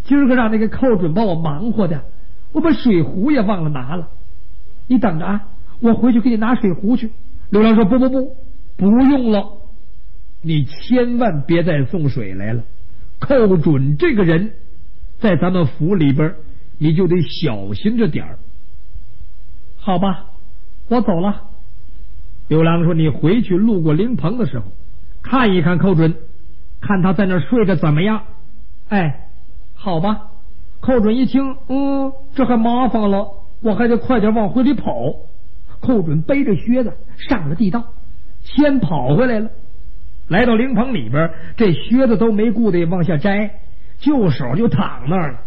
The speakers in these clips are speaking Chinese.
今儿个让那个寇准把我忙活的，我把水壶也忘了拿了。你等着啊，我回去给你拿水壶去。刘郎说不用了，你千万别再送水来了。寇准这个人在咱们府里边你就得小心着点儿。好吧，我走了。刘郎说你回去路过灵棚的时候看一看寇准，看他在那睡着怎么样。哎，好吧。寇准一听，这还麻烦了，我还得快点往回里跑。寇准背着靴子上了地道，先跑回来了。来到灵棚里边，这靴子都没顾得往下摘，就手就躺那儿了。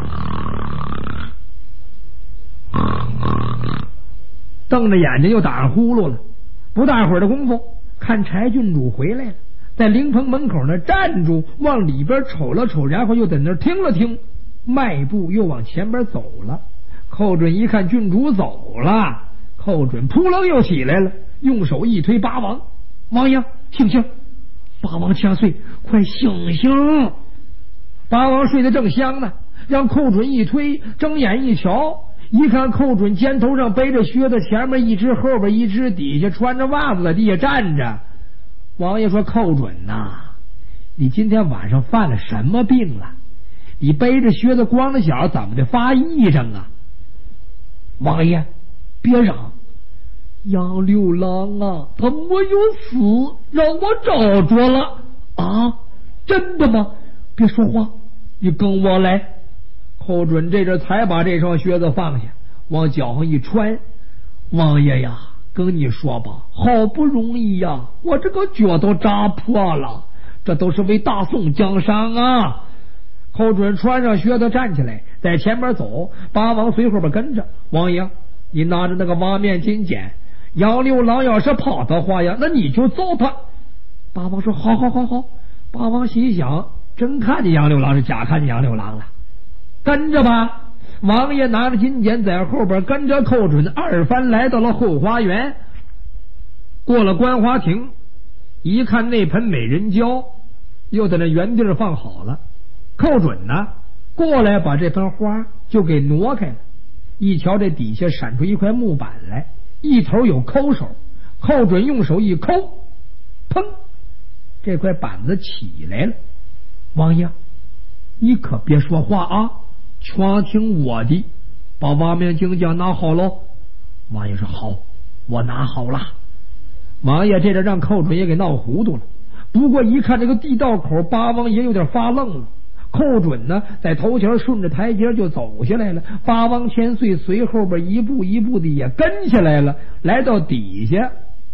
瞪着眼睛又打上呼噜了。不大会儿的功夫，看柴郡主回来了，在灵棚门口那站住，往里边瞅了瞅，然后又在那儿听了听，迈步又往前边走了。寇准一看郡主走了，寇准扑棱又起来了，用手一推八王：“王爷，醒醒！八王千岁，快醒醒！”八王睡得正香呢，让寇准一推，睁眼一瞧，一看寇准肩头上背着靴子，前面一只后边一只，底下穿着袜子在地下站着。王爷说：“寇准呐，你今天晚上犯了什么病了？你背着靴子光着脚怎么的发癔症啊？”王爷别嚷，杨六郎啊，他没有死，让我找着了啊！真的吗？别说话，你跟我来。寇准这阵才把这双靴子放下，往脚上一穿。王爷呀，跟你说吧，好不容易呀，我这个脚都扎破了，这都是为大宋江山啊！寇准穿上靴子站起来，在前面走，八王随后边跟着。王爷，你拿着那个挖面金剪，杨六郎要是跑的话呀，那你就揍他。八王说：“好。”八王心想，真看见杨六郎是假看见杨六郎了，跟着吧。王爷拿着金剪在后边跟着寇准二番来到了后花园，过了观花亭，一看那盆美人蕉又在那原地放好了。寇准呢过来把这盆花就给挪开了，一瞧这底下闪出一块木板来，一头有抠手，寇准用手一抠，砰，这块板子起来了。王爷，你可别说话啊，全听我的，把挖面金匠拿好喽。王爷说：“好，我拿好了。”王爷这阵让寇准也给闹糊涂了，不过一看这个地道口，八王爷有点发愣了。寇准呢在头前顺着台阶就走下来了，八王千岁随后边一步一步的也跟下来了，来到底下。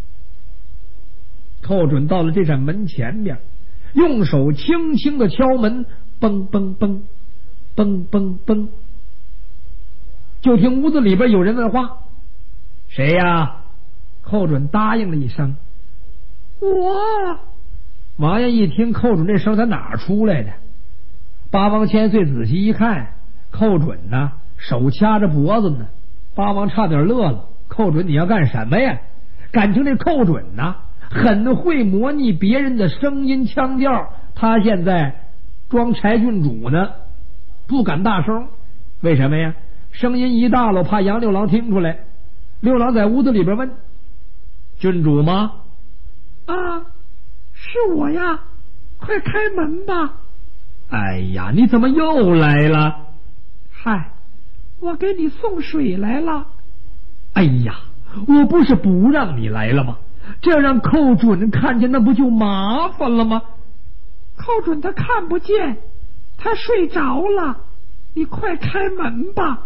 寇准到了这扇门前面，用手轻轻的敲门，嘣嘣嘣嘣嘣嘣，就听屋子里边有人问话：“谁呀？”寇准答应了一声：“我。”王爷一听寇准这声他哪儿出来的？八王千岁仔细一看，寇准呢手掐着脖子呢。八王差点乐了：“寇准，你要干什么呀？”感情这寇准呢很会模拟别人的声音腔调，他现在装柴郡主呢，不敢大声。为什么呀？声音一大了，怕杨六郎听出来。六郎在屋子里边问：“郡主吗？”“啊，是我呀，快开门吧。”“哎呀，你怎么又来了？”“嗨，我给你送水来了。”“哎呀，我不是不让你来了吗？这让寇准看见，那不就麻烦了吗？”“寇准他看不见，他睡着了，你快开门吧。”“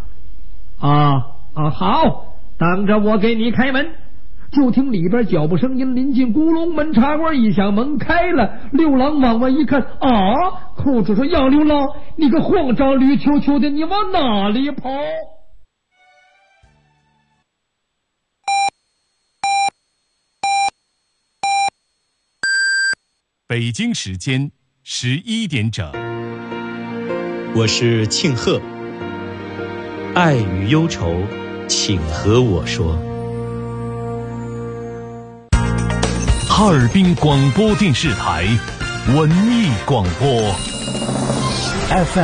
好，等着我给你开门。”就听里边脚步声音临近，咕隆门插关一响，门开了。六郎往外一看，寇准说：“杨六郎，你个慌张驴球球的，你往哪里跑？” 北京时间11点整， 我是庆贺。爱与忧愁，请和我说。 哈尔滨广播电视台文艺广播 FM